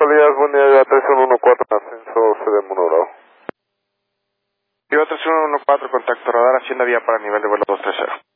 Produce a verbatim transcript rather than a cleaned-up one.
Díaz, buen día, ya tres uno uno cuatro, ascenso C D Monoro. Viva tres uno uno cuatro, contacto radar, Hacienda Vía para nivel de vuelo dos tres cero.